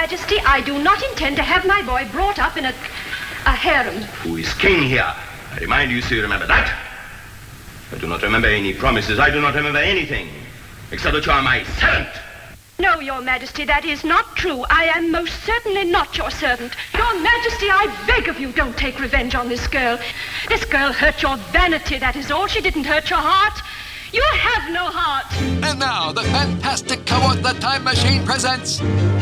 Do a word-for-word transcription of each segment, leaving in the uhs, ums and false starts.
Majesty, I do not intend to have my boy brought up in a, a harem. Who is king here? I remind you, so you remember that. I do not remember any promises. I do not remember anything, except that you are my servant. No, Your Majesty, that is not true. I am most certainly not your servant. Your Majesty, I beg of you, don't take revenge on this girl. This girl hurt your vanity, that is all. She didn't hurt your heart. You have no heart. And now, the fantastic co The Time Machine presents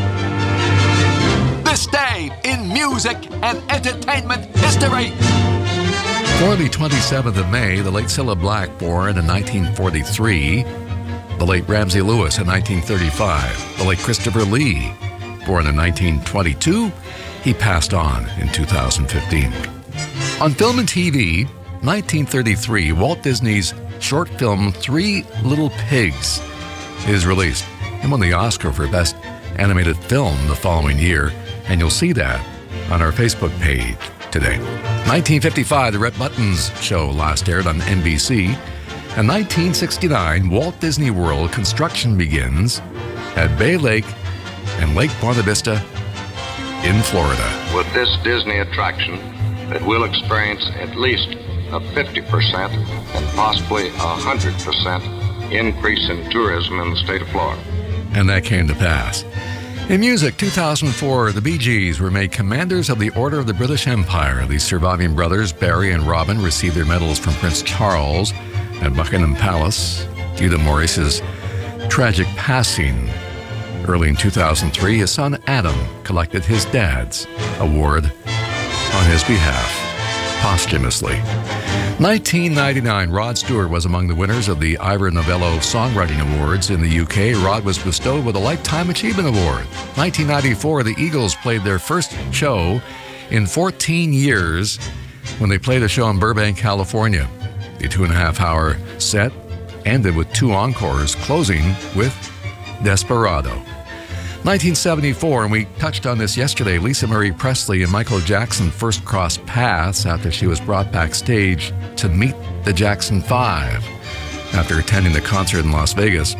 This Day in Music and Entertainment History. For the twenty-seventh of May, the late Cilla Black, born in nineteen forty-three. The late Ramsey Lewis in nineteen thirty-five. The late Christopher Lee, born in nineteen twenty-two. He passed on in two thousand fifteen. On film and T V, nineteen thirty-three, Walt Disney's short film Three Little Pigs is released and won the Oscar for Best Animated Film the following year, and you'll see that on our Facebook page today. nineteen fifty-five, The Red Buttons Show last aired on N B C. In nineteen sixty-nine, Walt Disney World construction begins at Bay Lake and Lake Buena Vista in Florida. With this Disney attraction, it will experience at least a fifty percent and possibly a one hundred percent increase in tourism in the state of Florida. And that came to pass. In music, two thousand four, the Bee Gees were made Commanders of the Order of the British Empire. The surviving brothers, Barry and Robin, received their medals from Prince Charles at Buckingham Palace due to Maurice's tragic passing. Early in two thousand three, his son Adam collected his dad's award on his behalf, posthumously. nineteen ninety-nine, Rod Stewart was among the winners of the Ivor Novello Songwriting Awards in the U K. Rod was bestowed with a Lifetime Achievement Award. nineteen ninety-four, the Eagles played their first show in fourteen years when they played a show in Burbank, California. The two and a half hour set ended with two encores, closing with Desperado. nineteen seventy-four, and we touched on this yesterday, Lisa Marie Presley and Michael Jackson first crossed paths after she was brought backstage to meet the Jackson Five after attending the concert in Las Vegas.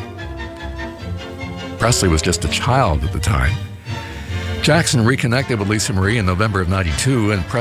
Presley was just a child at the time. Jackson reconnected with Lisa Marie in November of ninety-two, and